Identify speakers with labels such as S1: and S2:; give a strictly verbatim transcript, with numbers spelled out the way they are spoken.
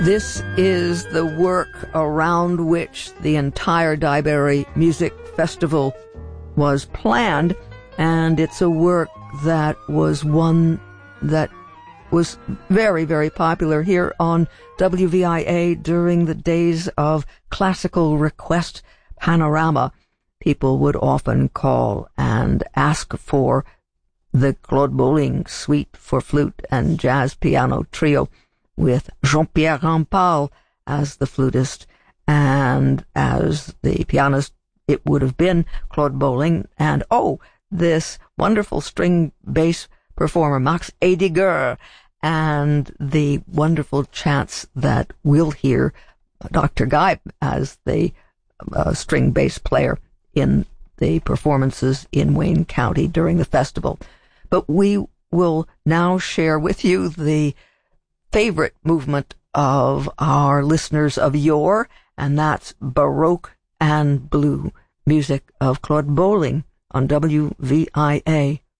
S1: This is the work around which the entire Daiberry Music Festival was planned, and it's a work that was one that was very, very popular here on W V I A during the days of classical request panorama. People would often call and ask for the Claude Bolling Suite for Flute and Jazz Piano Trio, with Jean-Pierre Rampal as the flutist, and as the pianist it would have been Claude Bolling, and oh, this wonderful string bass performer Max Ediger, and the wonderful chants that we'll hear Doctor Guy as the uh, string bass player in the performances in Wayne County during the festival. But we will now share with you the favorite movement of our listeners of yore, and that's Baroque and Blue, music of Claude Bolling on W V I A.